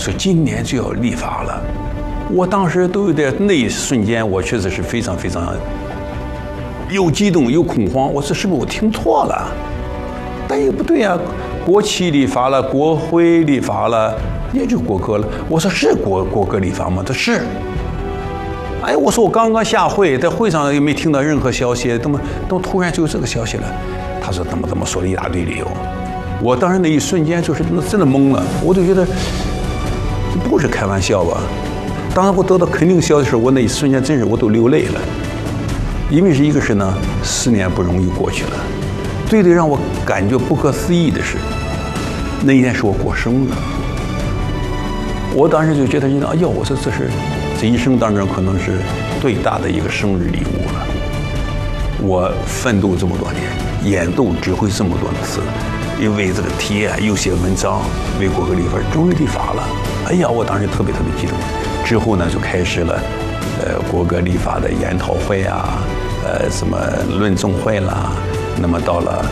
说今年就要立法了。我当时都有点，那一瞬间我确实是非常非常又激动又恐慌。我说是不是我听错了？但也不对呀，国旗立法了，国徽立法了，也就国歌了。我说是国歌立法吗？他是。哎，我说我刚刚下会，在会上也没听到任何消息，怎么突然就有这个消息了？他说怎么说了一大堆理由。我当时那一瞬间就是真的懵了，我就觉得这不是开玩笑吧？当我得到肯定消息的时候，我那一瞬间真是我都流泪了，因为一个是呢，10年不容易过去了。最让我感觉不可思议的是，那一天是我过生日，我当时就觉得，哎呦，我说这一生当中可能是最大的一个生日礼物了。我奋斗这么多年，演奏指挥这么多次，又为这个提案又写文章，为国歌立法，终于立法了。哎呀，我当时特别激动。之后呢，就开始了，国歌立法的研讨会啊，什么论证会啦。那么到了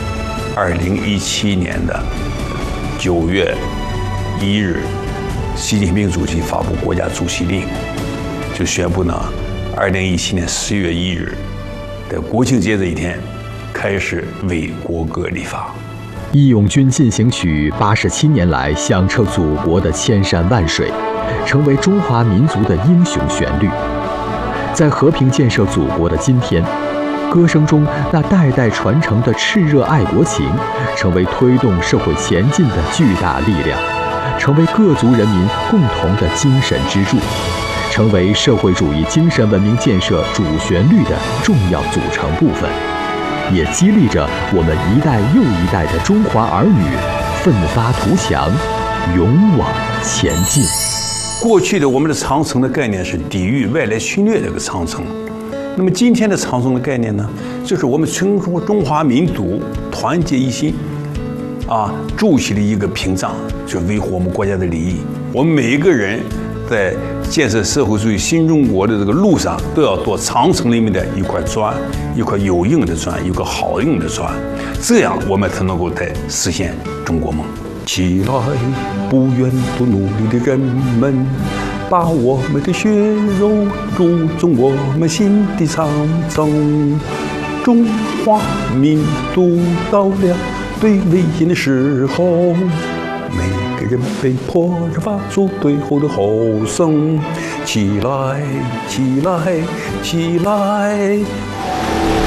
2017年的9月1日，习近平主席发布国家主席令，就宣布呢，2017年10月1日的国庆节这一天，开始为国歌立法。 《义勇军进行曲》87年来响彻祖国的千山万水，成为中华民族的英雄旋律。在和平建设祖国的今天，歌声中那代代传承的炽热爱国情，成为推动社会前进的巨大力量，成为各族人民共同的精神支柱，成为社会主义精神文明建设主旋律的重要组成部分，也激励着我们一代又一代的中华儿女奋发图强，勇往前进。 过去的我们的长城的概念是抵御外来侵略这个长城，那么今天的长城的概念呢，就是我们全中华民族团结一心，筑起了一个屏障，就维护我们国家的利益。我们每一个人在建设社会主义新中国的这个路上，都要做长城里面的一块砖，一块有用的砖，一个好用的砖，这样我们才能够在实现中国梦。起来，不愿多努力的人们，把我们的血肉注入我们心的长城。中华民族到了最危险的时候，每个人被迫着发出最后的吼声：起来，起来，起来！